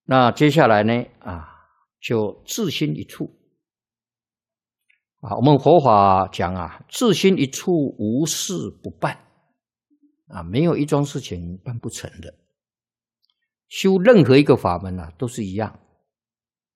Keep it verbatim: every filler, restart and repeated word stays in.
那接下来呢啊，就自心一处啊。我们佛法讲啊，自心一处，无事不办啊，没有一桩事情办不成的。修任何一个法门啊，都是一样。